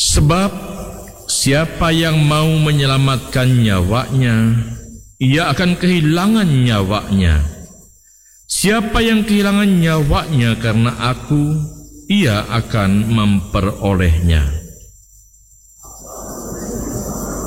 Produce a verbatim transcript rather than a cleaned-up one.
Sebab siapa yang mau menyelamatkan nyawanya, ia akan kehilangan nyawanya. Siapa yang kehilangan nyawanya karena aku, ia akan memperolehnya.